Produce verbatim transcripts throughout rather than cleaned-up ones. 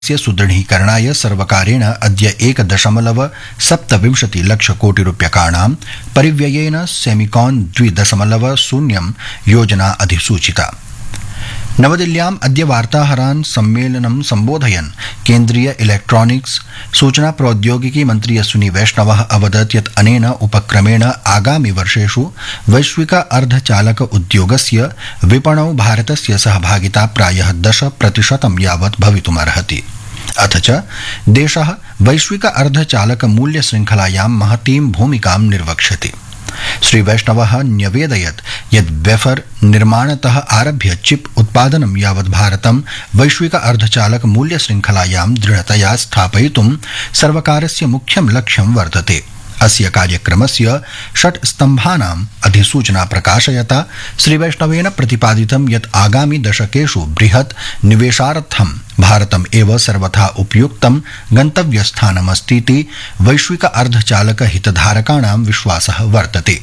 स्य सुदृढीकरणाय सर्वकारेण अद्य एक दशमलव सप्तविंशति लक्ष कोटि रूप्यकाणां परिव्ययेन सेमिकॉन द्वि दशमलव शून्यं योजना अधिसूचिता। नवदिल्ल्याम् अद्य वार्ताहरान् सम्मेलनं सम्बोधयन् केन्द्रीय इलेक्ट्रॉनिक्स सूचना प्रौद्योगिकी मन्त्री अश्विनी वैष्णवः अवदत् यत् अनेन उपक्रमेण आगामि वर्षेषु वैश्विक अर्धचालक उद्योगस्य विपणौ भारतस्य सहभागिता प्रायः दश प्रतिशतं यावत् भवितुमर्हति। अथ च देशः वैश्विक अर्धचालक मूल्य श्रृंखलायां महतीं भूमिकां निर्वक्ष्यति। श्री वैष्णवः न्यवेदयत् यत् वेफर निर्माणतः आरभ्य चिप उत्पादनं यावत् भारतं वैश्विक अर्धचालक मूल्य श्रृंखलायां दृढतया स्थापयितुं सर्वकारस्य मुख्यं लक्ष्यं वर्तते। अस्य कार्यक्रमस्य षट् स्तम्भानाम् अधिसूचना प्रकाशयता श्री वैष्णवेन प्रतिपादितं यत् आगामि दशकेषु बृहत् निवेशार्थं भारतम् एव सर्वथा उपयुक्तं गन्तव्यस्थानमस्तीति वैश्विक अर्धचालक हितधारकाणां विश्वासः वर्तते।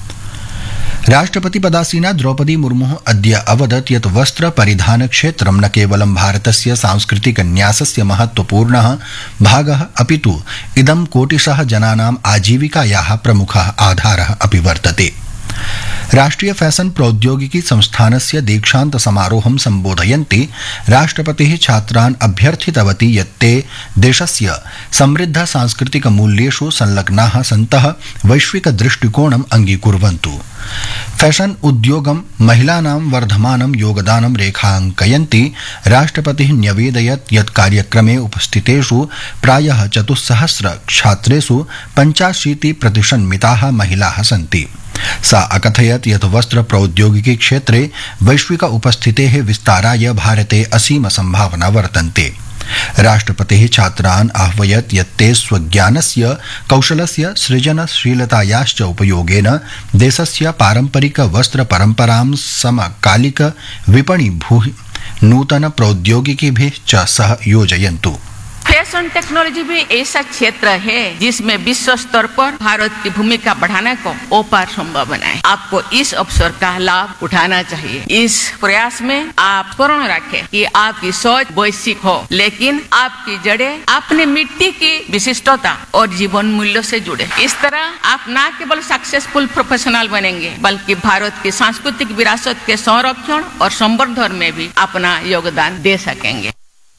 राष्ट्रपति पदासीना द्रौपदी मुर्मुः अद्य अवदत् यत् वस्त्र परिधान क्षेत्रं न केवलं भारतस्य सांस्कृतिक न्यासस्य महत्वपूर्णः भागः अपितु इदं कोटिशः जनानाम् आजीविकायाः प्रमुखः आधारः अपि वर्तते। राष्ट्रिय फैशन प्रौद्योगिकी संस्थानस्य दीक्षान्त समारोहं सम्बोधयन्ती राष्ट्रपतिः छात्रान् अभ्यर्थितवती यत् ते देशस्य समृद्ध सांस्कृतिक मूल्येषु संलग्नाः सन्तः वैश्विक दृष्टिकोणम् अंगीकुर्वन्तु। फैशन उद्योगं महिलानां वर्धमानं योगदानं रेखाङ्कयन्ती राष्ट्रपतिः न्यवेदयत् यत् कार्यक्रमे उपस्थितेषु प्रायः चतुस्सहस्र छात्रेषु पञ्चाशीति प्रतिशन्मिताः महिलाः सन्ति। सा अकथयत् यत् वस्त्र प्रौद्योगिकी क्षेत्रे वैश्विक उपस्थितेः विस्ताराय भारते असीम संभावना वर्तन्ते। राष्ट्रपतिः छात्रान् आह्वयत् यत् ते स्वज्ञानस्य कौशलस्य सृजनशीलतायाश्च उपयोगेन देशस्य पारम्परिक वस्त्र परम्परां समकालिक विपणि भू नूतन प्रौद्योगिकीभिः च सह योजयन्तु। फैशन टेक्नोलॉजी भी ऐसा क्षेत्र है जिसमें विश्व स्तर पर भारत की भूमिका बढ़ाने को अपार संभावना है। आपको इस अवसर का लाभ उठाना चाहिए। इस प्रयास में आप स्मरण रखें कि आपकी सोच वैश्विक हो, लेकिन आपकी जड़ें अपनी मिट्टी की विशिष्टता और जीवन मूल्यों से जुड़े। इस तरह आप न केवल सक्सेसफुल प्रोफेशनल बनेंगे, बल्कि भारत की सांस्कृतिक विरासत के संरक्षण और संवर्धन में भी अपना योगदान दे सकेंगे।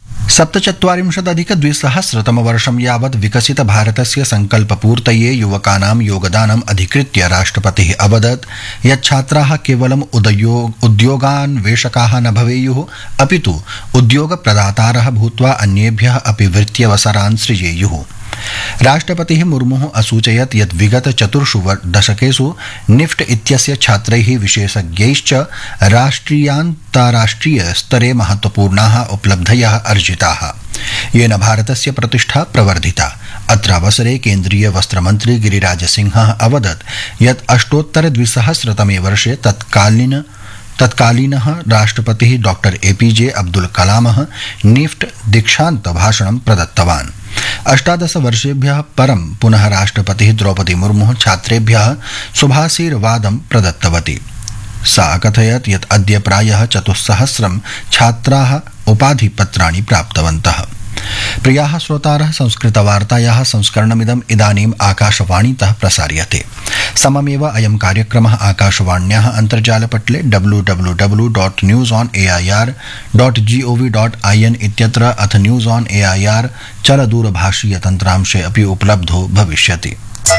सप्तचत्वारिंशदधिकद्विसहस्रतमवर्षं यावत् विकसित भारतस्य संकल्पपूर्तये युवकानां योगदानम् अधिकृत्य राष्ट्रपतिः अवदत् यत् छात्राः केवलम् उद्योगान्वेषकाः न भवेयुः, अपितु उद्योगप्रदातारः भूत्वा अन्येभ्यः अपि वृत्त्यवसरान् सृजेयुः। राष्ट्रपतिः मुर्मुः असूचयत् यत् विगत चतुर्षु दशकेषु निफ्ट इत्यस्य छात्रैः विशेषज्ञैश्च राष्ट्रियान्ताराष्ट्रिय स्तरे महत्वपूर्णाः उपलब्धयः अर्जिताः, येन भारतस्य प्रतिष्ठा प्रवर्धिता। अत्रावसरे केन्द्रीय वस्त्रमन्त्री गिरिराज सिंहः अवदत् यत् अष्टोत्तर द्विसहस्रतमे वर्षे तत्कालीन तत्कालीनः राष्ट्रपतिः डॉक्टर एपीजे अब्दुल कलामः निफ्ट दीक्षान्त भाषणं प्रदत्तवान्। अष्टादश वर्षेभ्यः परं पुनः राष्ट्रपतिः द्रौपदी मुर्मुः छात्रेभ्यः शुभाशीर्वादं प्रदत्तवती। सा अकथयत् यत् अद्य प्रायः चतुस्सहस्रं छात्राः उपाधिपत्राणि प्राप्तवन्तः। प्रियाः श्रोतारः, संस्कृतवार्तायाः संस्करणमिदम् इदानीम् आकाशवाणीतः प्रसार्यते। सममेव अयं कार्यक्रमः आकाशवाण्याः अन्तर्जालपटले W W W dot news on A I R dot G O V dot I N इत्यत्र अथ news on A I R चलदूरभाषीय तन्त्रांशे अपि उपलब्धो भविष्यति।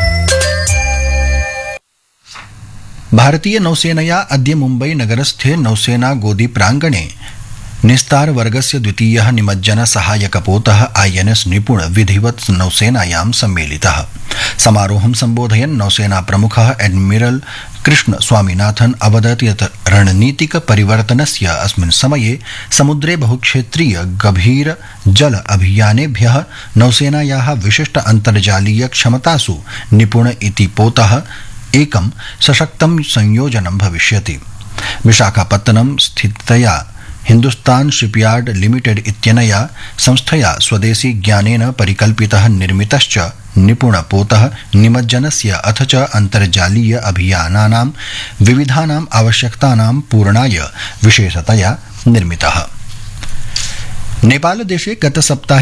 भारतीय नौसेनया अद्य मुम्बई नगरस्थे नौसेना गोदी प्राङ्गणे निस्तार वर्गस्य द्वितीयः निमज्जन सहायकपोतः आई एन एस निपुण विधिवत् नौसेनायां सम्मेलितः। समारोहं सम्बोधयन् नौसेना प्रमुखः एडमिरल कृष्ण स्वामीनाथन अवदत् यत् रणनीतिक परिवर्तनस्य अस्मिन् समये समुद्रे बहुक्षेत्रीय गभीर जल अभियानेभ्यः नौसेनायाः विशिष्ट अन्तर्जालीय क्षमतासु निपुण इति पोतः एकं सशक्तं संयोजनं भविष्यति। विशाखापत्तनं स्थितया हिन्दुस्तान शिपयार्ड लिमिटेड इत्यनया संस्थया स्वदेशी ज्ञानेन परिकल्पितः निर्मितश्च निपुणपोतः निमज्जनस्य अथ च अन्तर्जालीय अभियानानां विविधानाम् आवश्यकतानां पूरणाय विशेषतया निर्मितः। नेपालदेशे गतसप्ताहे